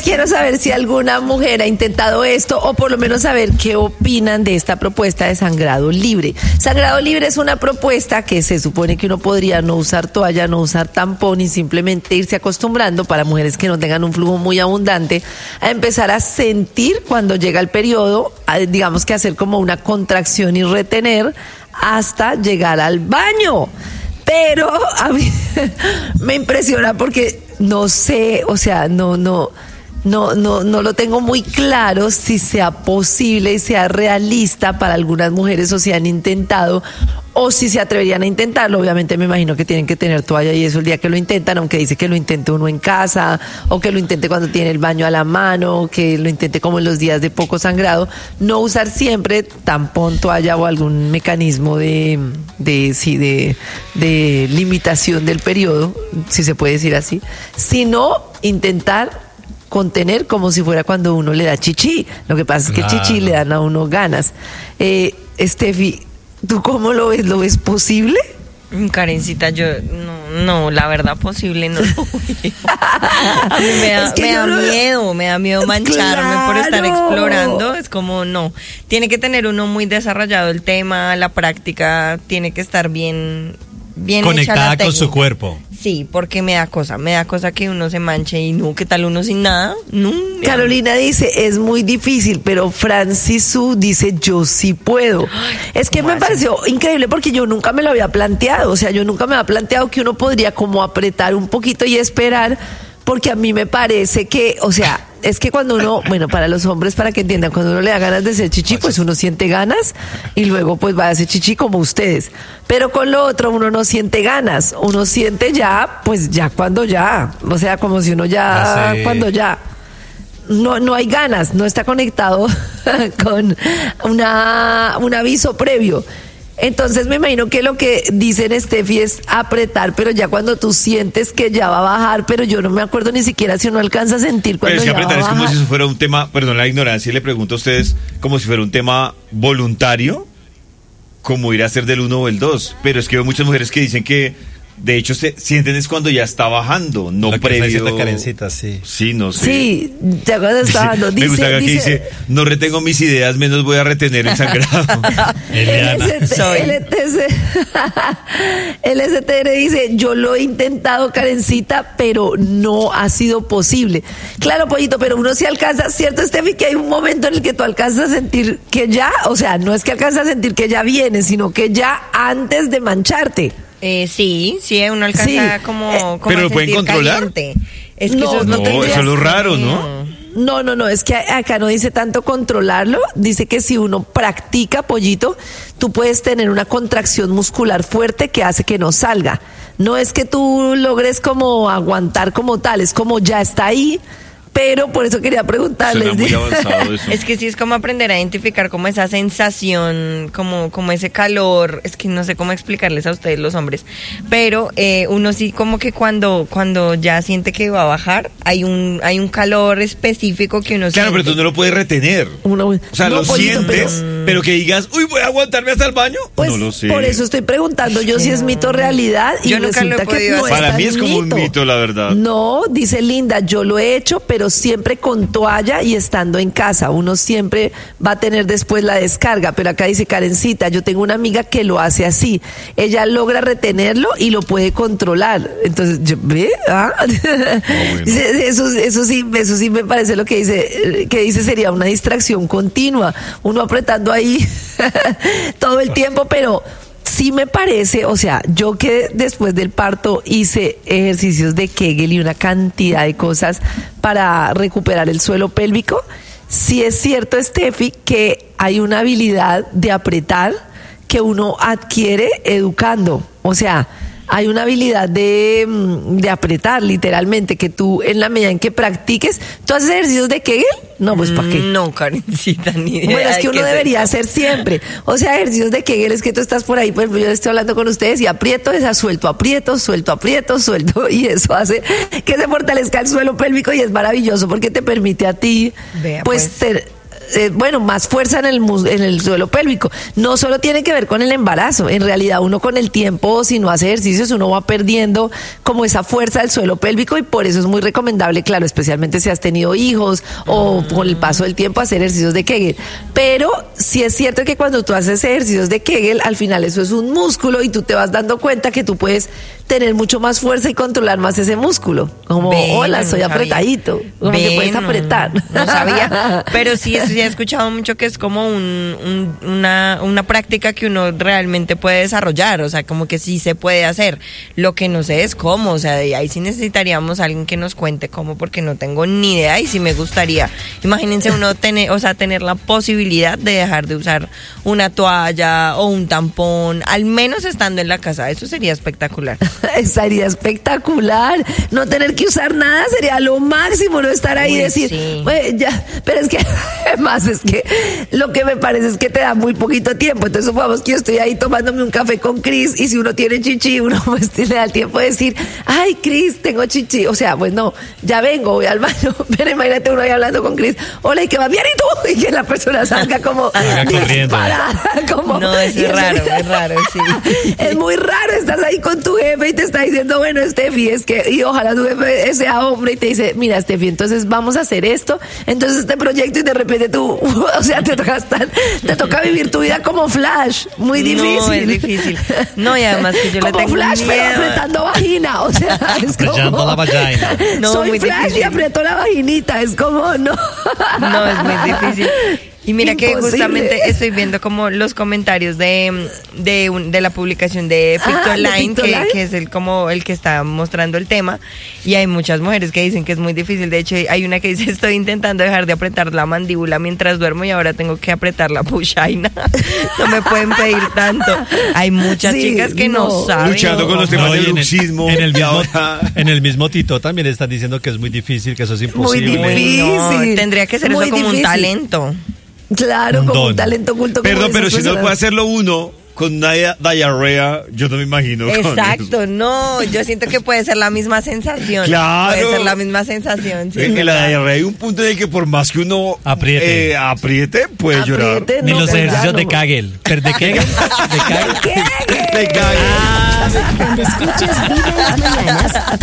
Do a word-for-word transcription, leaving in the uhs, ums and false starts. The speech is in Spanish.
quiero saber si alguna mujer ha intentado esto o por lo menos saber qué opinan de esta propuesta de sangrado libre. Sangrado libre es una propuesta que se supone que uno podría no usar toalla, no usar tampón y simplemente irse acostumbrando para mujeres que no tengan un flujo muy abundante a empezar a sentir cuando llega el periodo, a, digamos que hacer como una contracción y retener hasta llegar al baño. Pero a mí me impresiona porque no sé, o sea, no, no, no, no, no lo tengo muy claro si sea posible y sea realista para algunas mujeres o si han intentado o si se atreverían a intentarlo. Obviamente me imagino que tienen que tener toalla y eso el día que lo intentan, aunque dice que lo intente uno en casa o que lo intente cuando tiene el baño a la mano, que lo intente como en los días de poco sangrado. No usar siempre tampón, toalla o algún mecanismo de, de, sí, de, de limitación del periodo, si se puede decir así, sino intentar contener como si fuera cuando uno le da chichi. Lo que pasa es que claro, el chichi le dan a uno ganas. Eh, Steffi, ¿tú cómo lo ves? ¿Lo ves posible? Karencita, yo no, no, la verdad posible no lo veo. A mí me da, es que me da no, miedo, me da miedo mancharme claro. por estar explorando. Es como no, tiene que tener uno muy desarrollado el tema, la práctica, tiene que estar bien, bien conectada con su cuerpo. Sí, porque me da cosa, me da cosa que uno se manche y no, ¿qué tal uno sin nada? No. Carolina dice, es muy difícil, pero Francis Su dice, yo sí puedo. Ay, es que me pareció increíble porque yo nunca me lo había planteado, o sea, yo nunca me había planteado que uno podría como apretar un poquito y esperar, porque a mí me parece que, o sea, es que cuando uno, bueno, para los hombres, para que entiendan, cuando uno le da ganas de hacer chichi, pues uno siente ganas y luego pues va a hacer chichi como ustedes. Pero con lo otro uno no siente ganas, uno siente ya, pues ya cuando ya, o sea, como si uno ya, ya cuando ya. No, no hay ganas, no está conectado con una, un aviso previo. Entonces me imagino que lo que dicen Steffi es apretar, pero ya cuando tú sientes que ya va a bajar, pero yo no me acuerdo ni siquiera si uno alcanza a sentir cuando pero es que ya apretar va a es como bajar. si eso fuera un tema, perdón la ignorancia, y le pregunto a ustedes, como si fuera un tema voluntario, como ir a hacer del uno o el dos, pero es que veo muchas mujeres que dicen que de hecho se sienten es cuando ya está bajando, no lo previo. Que Karencita, sí. Sí, no sé. Sí, ya cuando está bajando. Me gusta que aquí dice, no retengo mis ideas, menos voy a retener el sangrado. El S T R dice, yo lo he intentado, Karencita, pero no ha sido posible. Claro, Pollito, pero uno sí alcanza, ¿cierto, Steffi? Que hay un momento en el que tú alcanzas a sentir que ya, o sea, no es que alcanzas a sentir que ya viene, sino que ya antes de mancharte. Eh, sí, sí, uno alcanza sí. como, eh, como ¿pero a lo pueden controlar? Caliente. Es que no, eso, no, no eso es lo raro, ¿no? No, no, no, es que acá no dice tanto controlarlo, dice que si uno practica, Pollito, tú puedes tener una contracción muscular fuerte que hace que no salga. No es que tú logres como aguantar como tal, es como ya está ahí. Pero por eso quería preguntarles. Suena muy avanzado eso. Es que sí es como aprender a identificar como esa sensación, como, como ese calor. Es que no sé cómo explicarles a ustedes los hombres. Pero eh, uno sí como que cuando, cuando ya siente que va a bajar, hay un, hay un calor específico que uno claro, siente. pero tú no lo puedes retener. Uno, o sea, no, lo Pollito, sientes, pero... pero que digas, uy, voy a aguantarme hasta el baño. Pues no lo sé. Por eso estoy preguntando yo si es mito o realidad. Y yo nunca resulta lo he podido que no hacer. Para es mí tan es como mito. un mito, la verdad. No, dice Linda, yo lo he hecho, pero siempre con toalla y estando en casa. Uno siempre va a tener después la descarga, pero acá dice Karencita, yo tengo una amiga que lo hace así. Ella logra retenerlo y lo puede controlar. Entonces, yo, ¿ve? ¿Ah? Oh, bueno. eso, eso sí, eso sí me parece lo que dice, que dice sería una distracción continua. Uno apretando ahí todo el tiempo, pero sí me parece, o sea, yo que después del parto hice ejercicios de Kegel y una cantidad de cosas para recuperar el suelo pélvico, sí es cierto, Steffi, que hay una habilidad de apretar que uno adquiere educando, o sea, hay una habilidad de, de apretar, literalmente, que tú en la medida en que practiques, ¿tú haces ejercicios de Kegel? No, pues ¿para qué? No, Karencita, ni idea. Bueno, es que uno de debería hacer siempre. O sea, ejercicios de Kegel es que tú estás por ahí, por ejemplo, yo estoy hablando con ustedes y aprieto, esa suelto, aprieto, suelto, aprieto, suelto, y eso hace que se fortalezca el suelo pélvico y es maravilloso porque te permite a ti, Vea, pues, pues. ter, eh, bueno, más fuerza en el, mus- en el suelo pélvico. No solo tiene que ver con el embarazo, en realidad uno con el tiempo, si no hace ejercicios, uno va perdiendo como esa fuerza del suelo pélvico y por eso es muy recomendable, claro, especialmente si has tenido hijos o con el paso del tiempo hacer ejercicios de Kegel. Pero sí es cierto que cuando tú haces ejercicios de Kegel, al final eso es un músculo y tú te vas dando cuenta que tú puedes tener mucho más fuerza y controlar más ese músculo. Como, Ven, hola, no soy sabía. apretadito. Como Ven, que puedes no, apretar. No sabía. Pero sí, eso sí he escuchado mucho que es como un, un- una, una práctica que uno realmente puede desarrollar. O sea, como que sí se puede hacer. Lo que no sé es cómo. O sea, de ahí sí necesitaríamos a alguien que nos cuente cómo, porque no tengo ni idea y sí me gustaría. Imagínense uno tener, o sea, tener la posibilidad de dejar de usar una toalla o un tampón, al menos estando en la casa. Eso sería espectacular. Sería espectacular. No tener que usar nada sería lo máximo, no estar ahí y Uy, decir, sí. "Bueno, ya", pero es que además es que lo que me parece es que te da muy poquito tiempo. Entonces supongamos que yo estoy ahí tomándome un café con Cris y si uno tiene chichi, uno pues le da el tiempo de decir, ay, Cris, tengo chichi. O sea, pues no, ya vengo, voy al baño. Pero imagínate uno ahí hablando con Cris, hola, ¿y qué va bien? ¿Y tú? Y que la persona salga como Salga corriendo. disparada, como, No, es y eso- raro, es raro, sí. Es muy raro, estás ahí con tu jefe y te está diciendo, bueno, Steffi, es que, y ojalá tu jefe sea hombre y te dice, mira, Steffi, entonces vamos a hacer esto, entonces este proyecto y de repente tú, o sea, te toca estar, te toca vivir tu vida como Flash, muy difícil. No, es difícil. No, y además que yo le como tengo Flash, pero miedo. apretando vagina, o sea, es como... Aprieto la vagina. No, soy muy Flash difícil. y aprieto la vaginita, es como, no. No, es muy difícil. Y mira que Imposible. justamente estoy viendo como los comentarios de, de, un- de la publicación de Ah, ¿de Pictoline, que, Pictoline? que es el como el que está mostrando el tema, y hay muchas mujeres que dicen que es muy difícil. De hecho, hay una que dice, estoy intentando dejar de apretar la mandíbula mientras duermo y ahora tengo que apretar la puchaina. No me pueden pedir tanto. Hay muchas Sí, chicas que no, no. saben. Luchando con los temas No, del y en el- bruxismo. En el, y mismo, ahora- en el mismo Tito también están diciendo que es muy difícil, que eso es Muy imposible. difícil. No, tendría que ser Muy eso como difícil. un talento. Claro, Un como un don. talento oculto. como Perdón, esas pero si no personas. puede hacerlo uno con una dia- diarrea, yo no me imagino. con Exacto, eso. no, yo siento que puede ser la misma sensación. Claro. Puede ser la misma sensación. Sí, En es la verdad. diarrea hay un punto en el que por más que uno Apriete. eh, apriete puede llorar. Apriete, Ni no, los pues ya ejercicios no. de Kegel. ¿Pero de Kegel? ¿De Kegel? ¿Qué? Te cae. Cuando escuches Vibra en las mañanas,